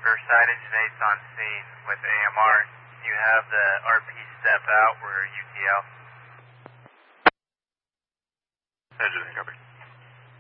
Site Engine 8's on scene with AMR. You have the RP step out. We're UTL. Engine, copy.